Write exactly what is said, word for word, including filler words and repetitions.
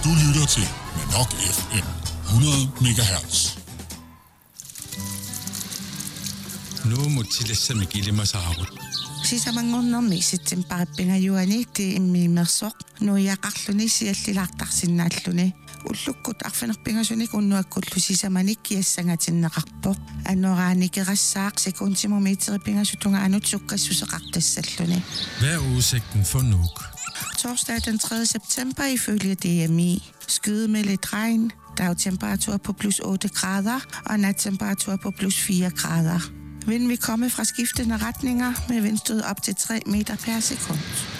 Du lytter til Manok F M hundrede megahertz. No mutilassa mikilimasaagut. Sisamanngornermi sittimpaapingajuani tiimmiimersoq nuiaqarluni siallilaartarsinnaalluni уллуккут арфинерпингасуник уннуаккуллу сисаманик киассангаатиннеқарпоқ аннорааникерасsaaq секундтимометерипингасутунга анут суккассусеқартассаллуни. Hvad er udsigten for Nuuk? Torsdag den tredje september ifølge D M I. Skyde med lidt regn, dagtemperatur på plus otte grader og nattemperatur på plus fire grader. Vinden vil komme fra skiftende retninger med vindstød op til tre meter per sekund.